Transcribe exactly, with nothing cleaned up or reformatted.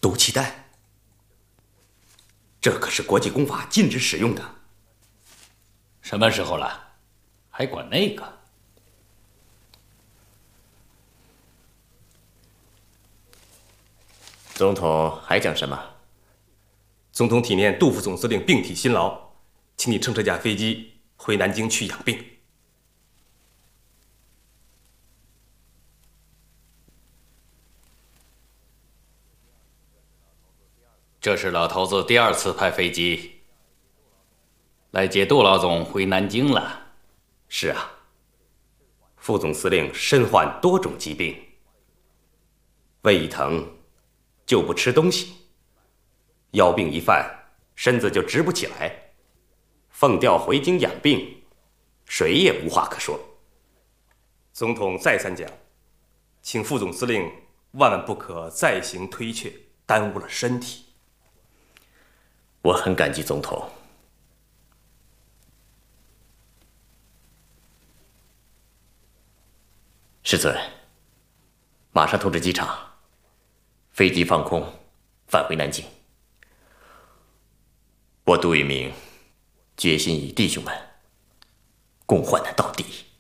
毒气弹，这可是国际公法禁止使用的。 什么时候了，还管那个？ 总统还讲什么？ 总统体念杜副总司令病体辛劳，请你乘这架飞机回南京去养病。 这是老头子第二次派飞机来接杜老总回南京了。 是啊，副总司令身患多种疾病，胃一疼就不吃东西，腰病一犯身子就直不起来，奉调回京养病，谁也无话可说。 总统再三讲，请副总司令万万不可再行推却，耽误了身体。 我很感激总统。师尊，马上通知机场，飞机放空，返回南京。我杜聿明决心与弟兄们共患难到底。